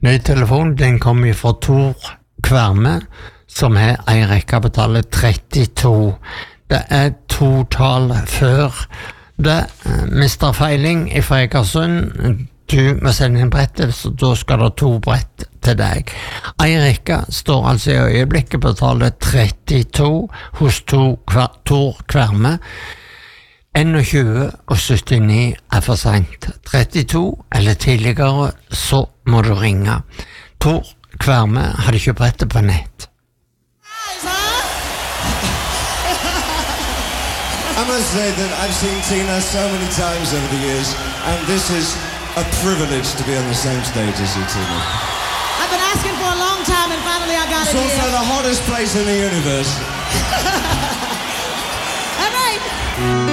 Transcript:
Ny telefon, den kommer fra Tor Kverme, som er en rekke betaler 32. Det er totall før. Det Mr. Feiling i Egersund, du må sende inn brettet, så da skal det 2 brett til deg. Eirika står altså i øyeblikket betaler 32 hos Tor Kverme. 21,79 er for sent. 32 eller tidligere, så må du ringe. Tor Kverme hadde ikke brettet på nett. I must say that I've seen Tina so many times over the years, and this is a privilege to be on the same stage as you, Tina. I've been asking for a long time, and finally I got it here. It's also the hottest place in the universe. All right.